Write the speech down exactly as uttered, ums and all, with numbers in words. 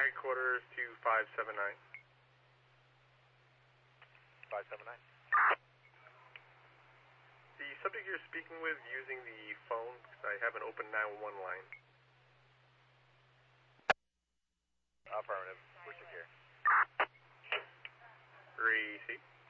Headquarters to five seven nine. five seven nine. The subject you're speaking with using the phone, because I have an open nine one one line. Affirmative. We're secure. Receive.